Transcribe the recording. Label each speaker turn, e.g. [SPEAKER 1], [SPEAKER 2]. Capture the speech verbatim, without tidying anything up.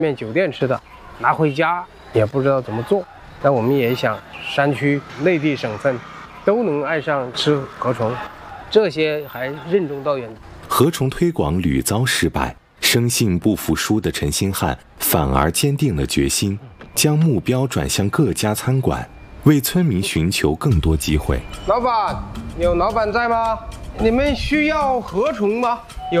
[SPEAKER 1] 面酒店吃的，拿回家也不知道怎么做。但我们也想，山区、内地省份都能爱上吃河虫，这些还任重道远。
[SPEAKER 2] 河虫推广屡遭失败，生性不服输的陈新汉反而坚定了决心，将目标转向各家餐馆，为村民寻求更多机会。
[SPEAKER 1] 老板，有老板在吗？你们需要河虫吗？